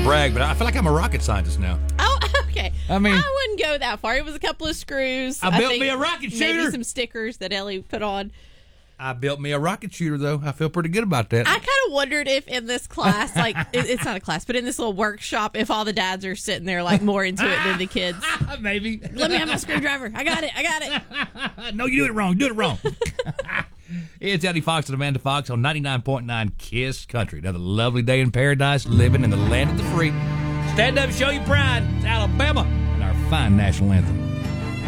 brag, but I feel like I'm a rocket scientist now. Oh, okay. I mean, I wouldn't go that far. It was a couple of screws. I built think me a rocket shooter. Maybe some stickers that Ellie put on. I built me a rocket shooter, though. I feel pretty good about that. I kind of wondered if in this class, like, it's not a class, but in this little workshop, if all the dads are sitting there, like, more into it than the kids. Maybe. Let me have my screwdriver. I got it. No, you did it wrong. It's Eddie Fox and Amanda Fox on 99.9 KISS Country. Another lovely day in paradise, living in the land of the free. Stand up, show your pride. It's Alabama and our fine national anthem.